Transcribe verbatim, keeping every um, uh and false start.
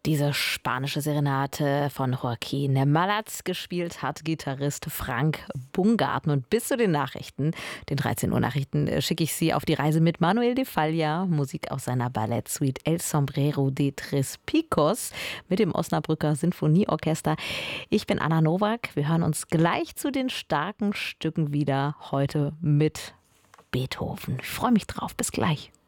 Diese spanische Serenate von Joaquín Malaz gespielt hat Gitarrist Frank Bungarten. Und bis zu den Nachrichten, den dreizehn Uhr Nachrichten, äh, schicke ich Sie auf die Reise mit Manuel de Falla, Musik aus seiner Ballettsuite El Sombrero de Tres Picos mit dem Osnabrücker Sinfonieorchester. Ich bin Anna Nowak. Wir hören uns gleich zu den starken Stücken wieder, heute mit Beethoven. Ich freue mich drauf. Bis gleich.